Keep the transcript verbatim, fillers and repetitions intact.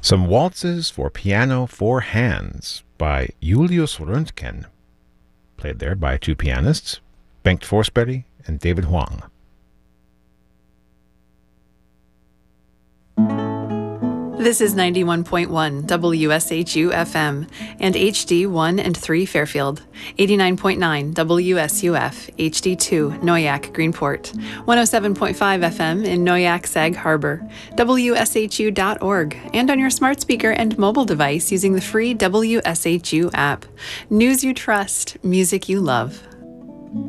Some Waltzes for Piano Four Hands by Julius Röntgen, played there by two pianists, Bengt Forsberg and David Huang. This is ninety-one point one W S H U F M and H D one and three Fairfield, eighty-nine point nine W S U F, H D two Noyak Greenport, one oh seven point five F M in Noyak Sag Harbor, W S H U dot org, and on your smart speaker and mobile device using the free W S H U app. News you trust, music you love.